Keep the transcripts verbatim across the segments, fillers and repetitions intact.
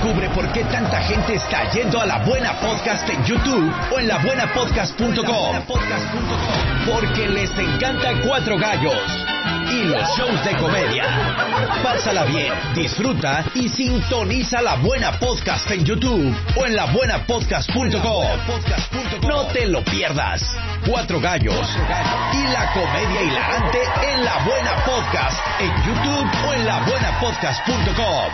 Descubre por qué tanta gente está yendo a La Buena Podcast en YouTube o en la buena podcast punto com. Porque les encanta Cuatro Gallos y los shows de comedia. Pásala bien, disfruta y sintoniza La Buena Podcast en YouTube o en la buena podcast punto com. No te lo pierdas. Cuatro Gallos y la comedia hilarante en La Buena Podcast en YouTube o en la buena podcast punto com.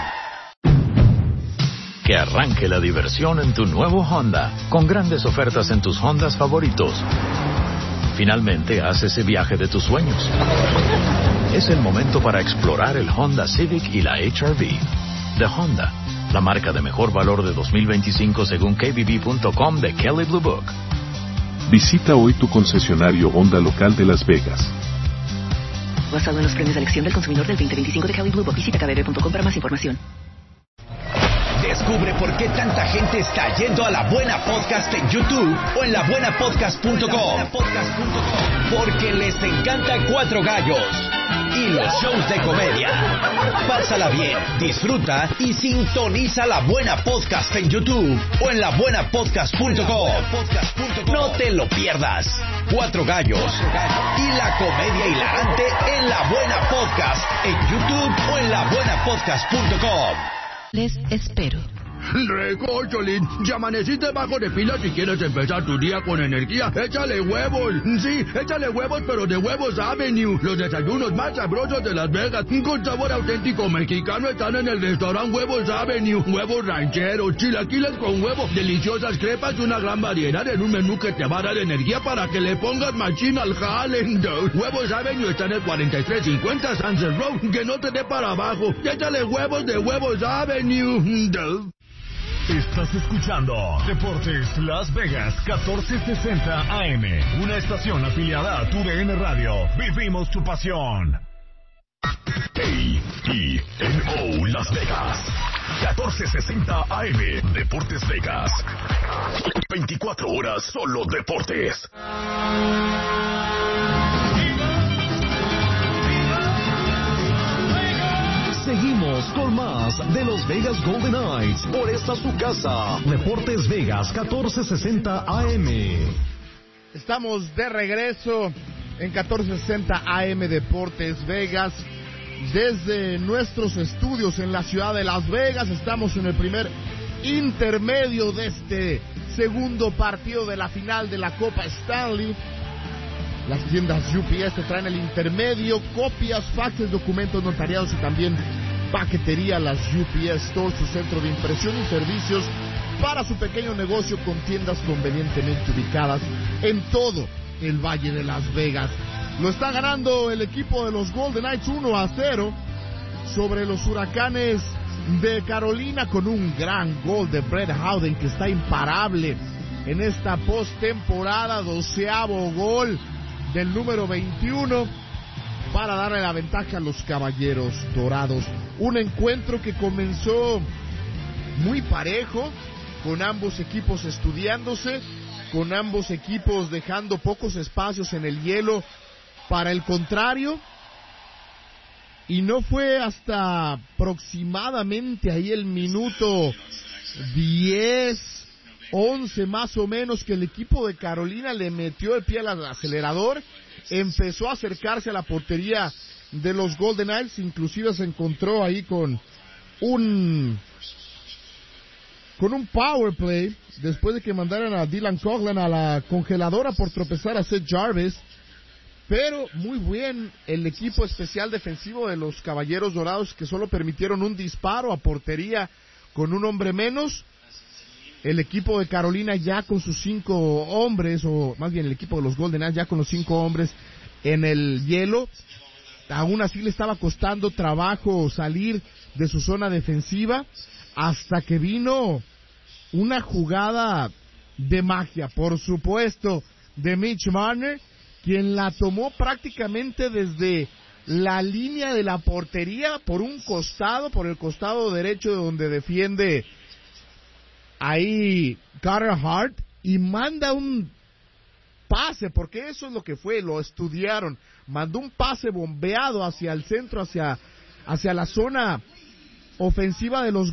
Que arranque la diversión en tu nuevo Honda, con grandes ofertas en tus Hondas favoritos. Finalmente, haz ese viaje de tus sueños. Es el momento para explorar el Honda Civic y la H R V. De Honda, la marca de mejor valor de dos mil veinticinco según K B B punto com de Kelley Blue Book. Visita hoy tu concesionario Honda local de Las Vegas. Basado en los premios de elección del consumidor del veinte veinticinco de Kelley Blue Book. Visita K B B punto com para más información. Descubre por qué tanta gente está yendo a La Buena Podcast en YouTube o en la buena podcast punto com. Porque les encanta Cuatro Gallos y los shows de comedia. Pásala bien, disfruta y sintoniza La Buena Podcast en YouTube o en la buena podcast punto com. No te lo pierdas. Cuatro Gallos y la comedia hilarante en La Buena Podcast en YouTube o en la buena podcast punto com. Les espero. Recórcholín, ya amaneciste bajo de pila si quieres empezar tu día con energía. Échale huevos, sí, échale huevos, pero de Huevos Avenue. Los desayunos más sabrosos de Las Vegas, con sabor auténtico mexicano, están en el restaurante Huevos Avenue. Huevos rancheros, chilaquiles con huevo, deliciosas crepas y una gran variedad en un menú que te va a dar energía para que le pongas machín al jale. Huevos Avenue está en el cuarenta y tres cincuenta Sunset Road, que no te dé para abajo. Échale huevos de Huevos Avenue. Estás escuchando Deportes Las Vegas catorce sesenta A M, una estación afiliada a tu D N Radio. Vivimos tu pasión. A E N O Las Vegas catorce sesenta A M, Deportes Vegas. veinticuatro horas solo deportes. Seguimos con más de los Vegas Golden Knights por esta su casa. Deportes Vegas catorce sesenta A M. Estamos de regreso en catorce sesenta A M Deportes Vegas desde nuestros estudios en la ciudad de Las Vegas. Estamos en el primer intermedio de este segundo partido de la final de la Copa Stanley. Las tiendas U P S te traen el intermedio, copias, faxes, documentos notariados y también paquetería. Las U P S Store, su centro de impresión y servicios para su pequeño negocio, con tiendas convenientemente ubicadas en todo el Valle de Las Vegas. Lo está ganando el equipo de los Golden Knights uno a cero sobre los Huracanes de Carolina, con un gran gol de Brett Howden, que está imparable en esta postemporada. Doceavo gol del número veintiuno para darle la ventaja a los Caballeros Dorados. Un encuentro que comenzó muy parejo, con ambos equipos estudiándose, con ambos equipos dejando pocos espacios en el hielo para el contrario, y no fue hasta aproximadamente ahí el minuto diez, once más o menos que el equipo de Carolina le metió el pie al acelerador, empezó a acercarse a la portería de los Golden Knights, inclusive se encontró ahí con un con un power play después de que mandaran a Dylan Coghlan a la congeladora por tropezar a Seth Jarvis. Pero muy bien el equipo especial defensivo de los Caballeros Dorados, que solo permitieron un disparo a portería con un hombre menos. El equipo de Carolina ya con sus cinco hombres, o más bien el equipo de los Golden Knights ya con los cinco hombres en el hielo. Aún así le estaba costando trabajo salir de su zona defensiva, hasta que vino una jugada de magia, por supuesto, de Mitch Marner, quien la tomó prácticamente desde la línea de la portería, por un costado, por el costado derecho de donde defiende ahí Carter Hart, y manda un pase, porque eso es lo que fue, lo estudiaron, mandó un pase bombeado hacia el centro, hacia, hacia la zona ofensiva de los